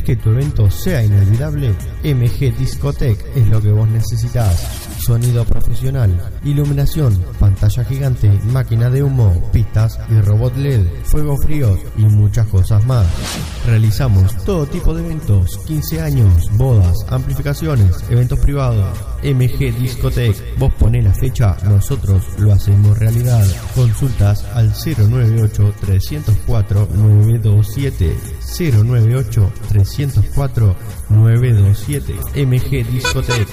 que tu evento sea inolvidable? MG Discotech es lo que vos necesitas. Sonido profesional, iluminación, pantalla gigante, máquina de humo, pistas y robot LED, fuegos fríos y muchas cosas más. Realizamos todo tipo de eventos, 15 años, bodas, amplificaciones, eventos privados. MG Discotech, vos ponés la fecha, nosotros lo hacemos realidad. Consultas al 098-304-927, 098-304-927. MG Discotech.